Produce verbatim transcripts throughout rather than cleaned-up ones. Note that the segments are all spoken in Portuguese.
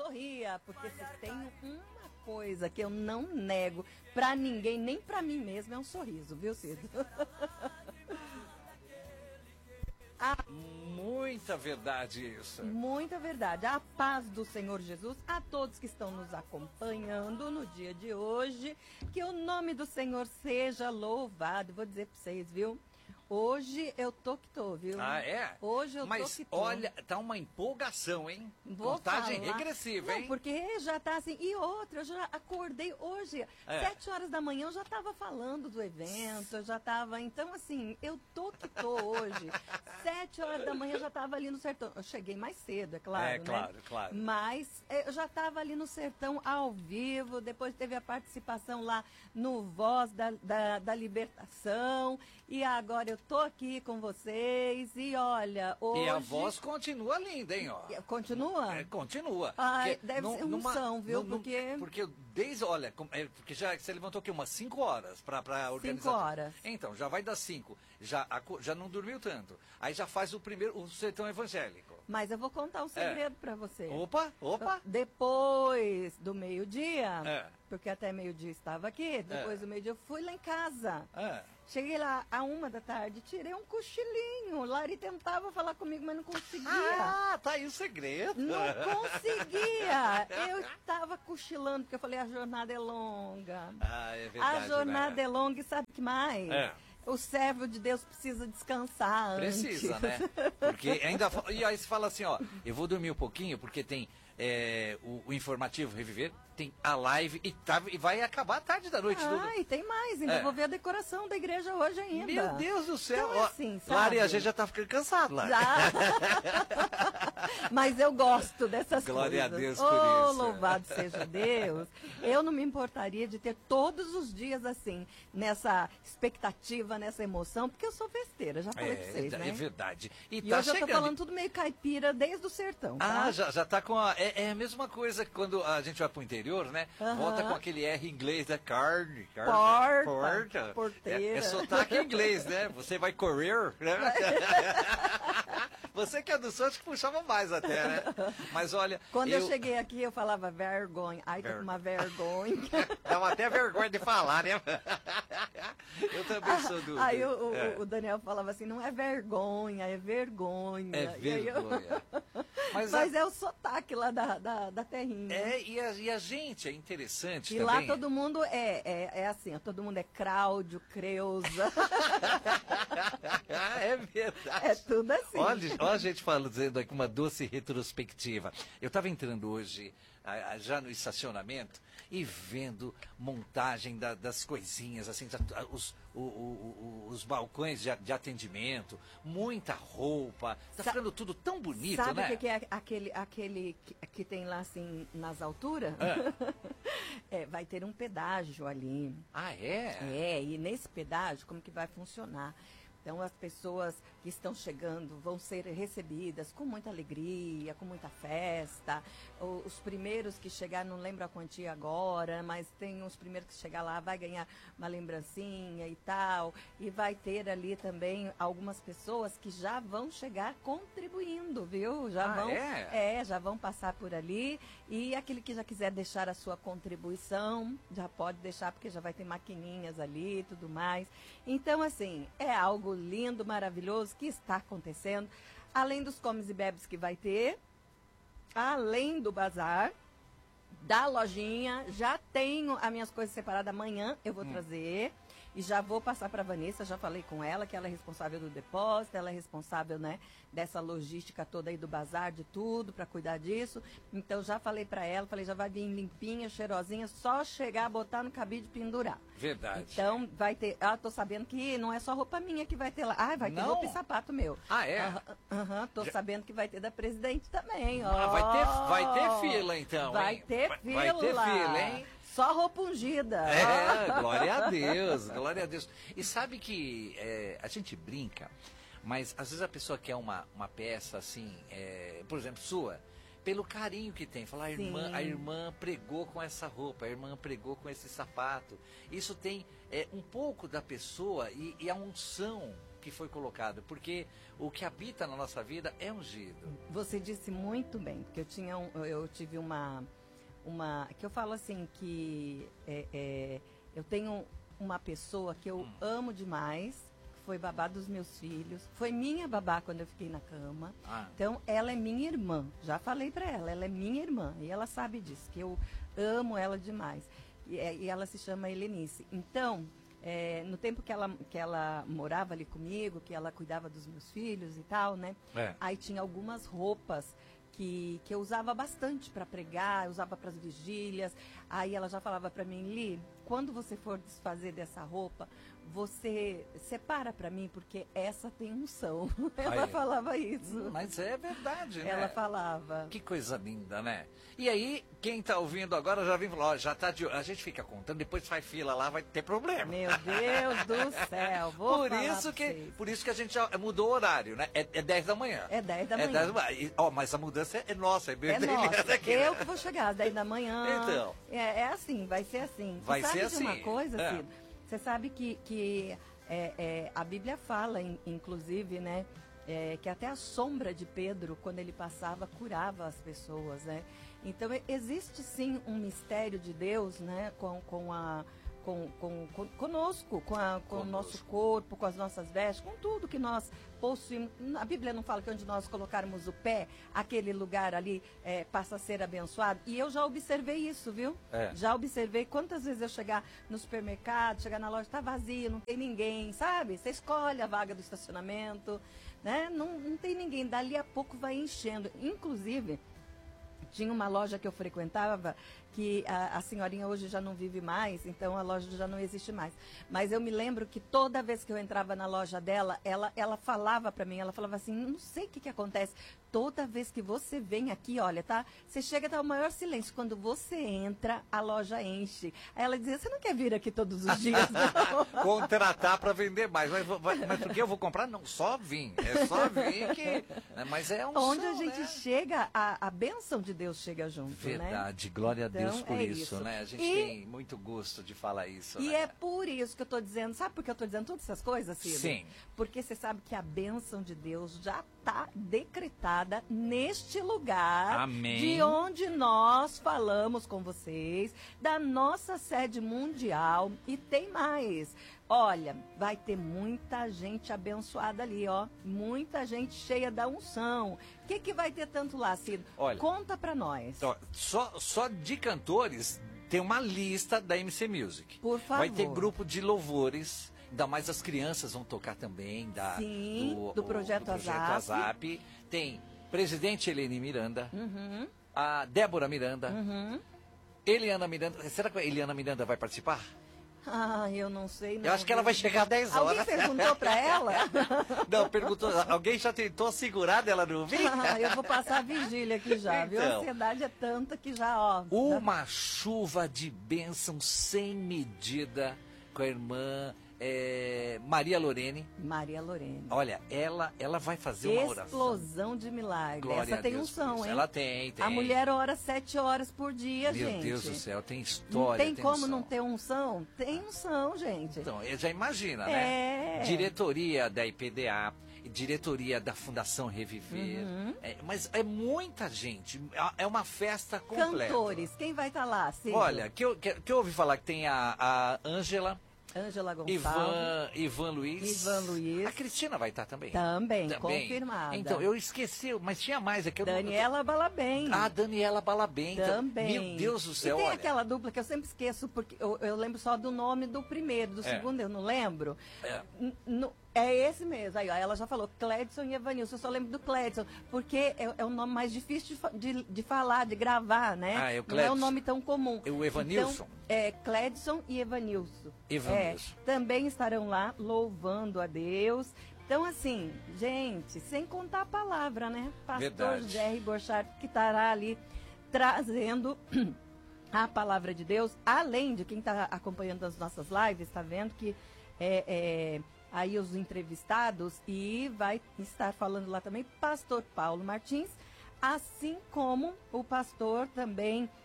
sorria, porque se tem uma coisa que eu não nego pra ninguém, nem pra mim mesmo, é um sorriso, viu, Cid? Ah, muita verdade isso. Muita verdade. A paz do Senhor Jesus a todos que estão nos acompanhando no dia de hoje. Que o nome do Senhor seja louvado. Vou dizer pra vocês, viu? Hoje eu tô que tô, viu? Ah, é? Hoje eu Mas, tô que tô. olha, tá uma empolgação, hein? Vou Contagem falar. regressiva, Não, hein? porque já tá assim. E outra, eu já acordei hoje, É. sete horas da manhã, eu já tava falando do evento, eu já tava. Então, assim, eu tô que tô hoje. Sete horas da manhã eu já tava ali no sertão. Eu cheguei mais cedo, é claro. É, né? claro, claro. Mas eh, eu já tava ali no sertão ao vivo, depois teve a participação lá no Voz da, da, da Libertação. E agora eu tô aqui com vocês. E olha, hoje. E a voz continua linda, hein, ó. Continua? É, continua. Ai, Porque deve num- ser numa- unção, viu? num- num- Porque- Porque desde, olha, com- é, porque já você levantou aqui umas cinco horas para para organizar. Cinco horas. Então, já vai das cinco. Já, aco- já não dormiu tanto. Aí já faz o primeiro, o sertão evangélico. Mas eu vou contar um segredo pra você. Opa, opa. Depois do meio-dia, É. porque até meio-dia estava aqui, depois É. do meio-dia eu fui lá em casa. É. Cheguei lá a uma da tarde, tirei um cochilinho. O Lari tentava falar comigo, mas não conseguia. Ah, tá aí o segredo. Não conseguia. Eu estava cochilando, porque eu falei, a jornada é longa. Ah, é verdade. A jornada né? é longa e sabe o que mais? É. O servo de Deus precisa descansar Precisa, antes. né? Porque ainda. fa- E aí você fala assim, ó, eu vou dormir um pouquinho, porque tem é, o, o informativo Reviver, tem a live e, tá, e vai acabar a tarde da noite. tudo. Ah, e tem mais, ainda É. vou ver a decoração da igreja hoje ainda. Meu Deus do céu. Então é ó, assim, sabe? Lari, a gente já tá ficando cansado lá. Já. Mas eu gosto dessas Glória a coisas. Deus por Oh, isso. louvado seja Deus. Eu não me importaria de ter todos os dias assim, nessa expectativa, nessa emoção, porque eu sou festeira, já falei pra vocês, é, né? é verdade. E, E tá hoje eu chegando. tô falando tudo meio caipira desde o sertão, tá? Ah, já, já tá com a. É, é a mesma coisa que quando a gente vai pro interior, né? Aham. Volta com aquele R inglês da carne. carne Porta, porta. porteira. É, é sotaque inglês, né? Você vai correr, né? Você que é do Santos que puxava mais até, né? Mas olha. Quando eu... cheguei aqui, eu falava vergonha. Ai, tô Ver- com uma vergonha. Dá até vergonha de falar, né? Eu também sou do. Aí o, o- é. o Daniel falava assim, não é vergonha, é vergonha. É E aí eu- vergonha. Mas, Mas a- é o sotaque lá da, da, da terrinha. É, e a, e a gente é interessante E também. lá todo mundo é, é, é assim, ó, todo mundo é Cláudio, Creuza. É verdade. É tudo assim. Olha, olha a gente falando, dizendo aqui uma doce retrospectiva. Eu estava entrando hoje, ah, ah, já no estacionamento, e vendo montagem da- das coisinhas, assim, da- ah, os, o- o- o- os balcões de, a- de atendimento, muita roupa. Tá Sa- ficando tudo tão bonito, Sabe né? o que, que é aquele, aquele que, que tem lá assim nas alturas? É, vai ter um pedágio ali. Ah, é? É, e nesse pedágio, como que vai funcionar? Então, as pessoas que estão chegando vão ser recebidas com muita alegria, com muita festa. O- Os primeiros que chegar, não lembro a quantia agora, mas tem os primeiros que chegar lá, vai ganhar uma lembrancinha e tal. E vai ter ali também algumas pessoas que já vão chegar contribuindo, viu? Já Ah, vão, é? é, já vão passar por ali. E aquele que já quiser deixar a sua contribuição, já pode deixar, porque já vai ter maquininhas ali e tudo mais. Então, assim, é algo lindo, maravilhoso que está acontecendo. Além dos comes e bebes que vai ter, além do bazar, da lojinha, já tenho as minhas coisas separadas. Amanhã eu vou Hum. trazer e já vou passar para a Vanessa. Já falei com ela que ela é responsável do depósito, ela é responsável, né, dessa logística toda aí do bazar, de tudo, para cuidar disso. Então já falei para ela, falei, já vai vir limpinha, cheirosinha, só chegar, botar no cabide e pendurar. Verdade. Então vai ter, ah, tô sabendo que não é só roupa minha que vai ter lá. Ah, vai ter Não? roupa e sapato meu. Ah, é? Aham, aham, tô Já- sabendo que vai ter da presidente também, ó. Ah, vai ter, vai ter fila então, Vai hein? ter Vai- fila. Vai ter fila, hein? Só roupa ungida. É, glória a Deus, glória a Deus. E sabe que é, a gente brinca, mas às vezes a pessoa quer uma, uma peça assim, é, por exemplo, sua, pelo carinho que tem. Fala, a irmã, Sim. a irmã pregou com essa roupa, a irmã pregou com esse sapato. Isso tem é, um pouco da pessoa e, e a unção que foi colocado, porque o que habita na nossa vida é ungido. Você disse muito bem, porque eu, tinha um, eu tive uma, uma... que eu falo assim, que é, é, eu tenho uma pessoa que eu hum. amo demais, foi babá dos meus filhos, foi minha babá quando eu fiquei na cama. Ah. Então, ela é minha irmã. Já falei para ela, ela é minha irmã. E ela sabe disso, que eu amo ela demais. E, e ela se chama Helenice. Então, é, no tempo que ela, que ela morava ali comigo, que ela cuidava dos meus filhos e tal, né? É. Aí tinha algumas roupas que, que eu usava bastante para pregar, eu usava para as vigílias. Aí ela já falava para mim, Li, quando você for desfazer dessa roupa, você separa para mim, porque essa tem unção. Ela aí. falava isso. Mas é verdade, né? Ela falava. Que coisa linda, né? E aí, quem está ouvindo agora já vem falar, ó, já tá de... A gente fica contando, depois faz fila lá, vai ter problema. Meu Deus do céu, vou por falar isso que vocês. Por isso que a gente já mudou o horário, né? É, é dez da manhã. É dez da manhã. É dez da manhã. Ó, mas a mudança é nossa, é bem é nossa. Aqui, eu né? que vou chegar às dez da manhã. Então. É, é assim, vai ser assim. Vai Você ser sabe assim. de uma coisa, é. Ciro? Você sabe que... que É, é, a Bíblia fala, in, inclusive, né, é, que até a sombra de Pedro, quando ele passava, curava as pessoas, né? Então, existe sim um mistério de Deus, né, com, com a... Com, com, com, conosco, com, a, com o nosso corpo, com as nossas vestes, com tudo que nós possuímos. A Bíblia não fala que onde nós colocarmos o pé, aquele lugar ali é, passa a ser abençoado. E eu já observei isso, viu? É. Já observei quantas vezes eu chegar no supermercado, chegar na loja, tá vazio, não tem ninguém, sabe? Você escolhe a vaga do estacionamento, né? Não, não tem ninguém, dali a pouco vai enchendo. Inclusive, tinha uma loja que eu frequentava que a, a senhorinha hoje já não vive mais, então a loja já não existe mais. Mas eu me lembro que toda vez que eu entrava na loja dela, ela, ela falava para mim, ela falava assim, não sei o que, que acontece. Toda vez que você vem aqui, olha, tá? Você chega, tá o maior silêncio. Quando você entra, a loja enche. Aí ela dizia, você não quer vir aqui todos os dias, não? Contratar para vender mais. Mas, mas porque eu vou comprar? Não, só vim. É só vir que... Mas é um Onde som, a gente né? chega, a, a bênção de Deus chega junto, Verdade, né? glória a Deus então, por é isso, isso, né? A gente e, tem muito gosto de falar isso, E né? é por isso que eu estou dizendo, sabe por que eu estou dizendo todas essas coisas, Ciro? Sim. Porque você sabe que a bênção de Deus já está decretada neste lugar. Amém. De onde nós falamos com vocês, da nossa sede mundial. E tem mais. Olha, vai ter muita gente abençoada ali, ó. Muita gente cheia da unção. O que, que vai ter tanto lá, Ciro? Olha, conta pra nós. Ó, só, só de cantores, tem uma lista da M C Music. Por favor. Vai ter grupo de louvores, ainda mais as crianças vão tocar também. Da, Sim, do, do Projeto, do projeto Azap. Azap. Tem presidente Helene Miranda, uhum. a Débora Miranda, uhum. Eliana Miranda. Será que a Eliana Miranda vai participar? Ah, eu não sei. Não eu acho que ela vai chegar às dez horas. Alguém perguntou pra ela? Não, perguntou. Alguém já tentou segurar dela não vir? Ah, eu vou passar a vigília aqui já, então, viu? A ansiedade é tanta que já, ó... Uma já... chuva de bênção sem medida com a irmã é, Maria Lorene. Maria Lorene. Olha, ela, ela vai fazer uma oração. Explosão de milagre. Glória Essa tem unção, hein? Ela tem, tem. A mulher ora sete horas por dia, Meu gente. Meu Deus do céu, tem história, Não tem, tem como unção. não ter unção? Tem unção, gente. Então, já imagina, é. né? Diretoria da I P D A, diretoria da Fundação Reviver. Uhum. É, mas é muita gente, é uma festa completa. Cantores, quem vai estar tá lá, Ciro? Olha, que eu, que, que eu ouvi falar que tem a Ângela... Ângela Gonçalves. Ivan, Ivan Luiz. Ivan Luiz. A Cristina vai estar também. Também, também, confirmada. Então, eu esqueci, mas tinha mais aqui. Daniela eu... Balabem. Ah, Daniela Balabem. Também. Meu Deus do céu, e tem olha. aquela dupla que eu sempre esqueço, porque eu, eu lembro só do nome do primeiro, do é. segundo eu não lembro. É. N É esse mesmo. Aí, ó, ela já falou, Cledson e Evanilson. Eu só lembro do Cledson, porque é, é o nome mais difícil de, de, de falar, de gravar, né? Ah, é o não é um nome tão comum. É o Evanilson? Então, é Cledson e Evanilson. Evanilson. É, também estarão lá louvando a Deus. Então, assim, gente, sem contar a palavra, né? Pastor Jerry Borchardt, que estará ali trazendo a palavra de Deus, além de quem está acompanhando as nossas lives, está vendo que é... é aí os entrevistados, e vai estar falando lá também pastor Paulo Martins, assim como o pastor também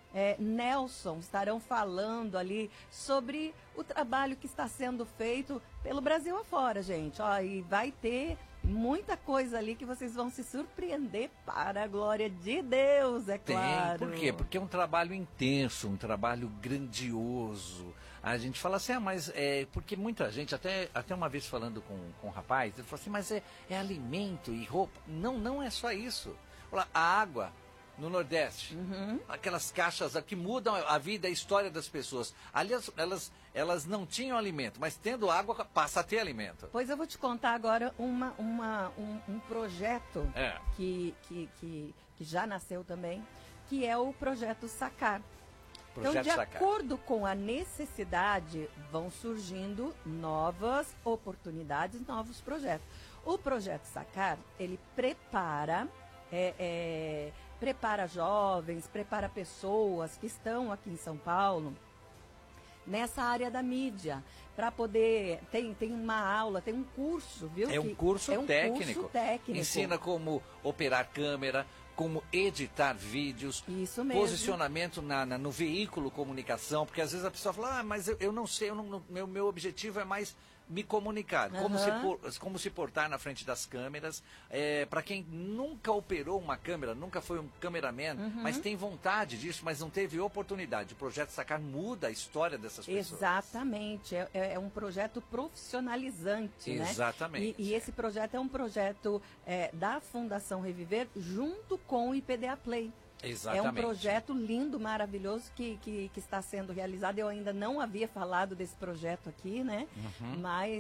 é, Nelson estarão falando ali sobre o trabalho que está sendo feito pelo Brasil afora, gente. Ó, e vai ter muita coisa ali que vocês vão se surpreender, para a glória de Deus, é claro. Tem, por quê? Porque é um trabalho intenso, um trabalho grandioso. A gente fala assim, ah, mas é... Porque muita gente, até, até uma vez falando com, com um rapaz, ele falou assim, mas é, é alimento e roupa. Não, não é só isso. Olha, a água no Nordeste, Uhum. aquelas caixas que mudam a vida, a história das pessoas. Ali elas, elas não tinham alimento, mas tendo água passa a ter alimento. Pois eu vou te contar agora uma, uma, um, um projeto É. que, que, que, que já nasceu também, que é o Projeto Sacar. Projeto Então, de Sacar. acordo com a necessidade, vão surgindo novas oportunidades, novos projetos. O Projeto Sacar, ele prepara, é, é, prepara jovens, prepara pessoas que estão aqui em São Paulo nessa área da mídia, para poder, tem, tem uma aula, tem um curso, viu? É um que- curso é um técnico. curso técnico. Ensina como operar câmera, como editar vídeos, Isso mesmo. posicionamento na, na- no veículo comunicação, porque às vezes a pessoa fala, ah, mas eu, eu não sei, eu não, não- meu, meu objetivo é mais me comunicar, como, se Aham. por- como se portar na frente das câmeras. É, para quem nunca operou uma câmera, nunca foi um cameraman, Uhum. mas tem vontade disso, mas não teve oportunidade. O Projeto Sacar muda a história dessas pessoas. Exatamente, é, é- é um projeto profissionalizante, né? Exatamente. E, e esse projeto é um projeto é, da Fundação Reviver junto com o I P D A Play. Exatamente. É um projeto lindo, maravilhoso que, que, que está sendo realizado. Eu ainda não havia falado desse projeto aqui, né? Uhum. Mas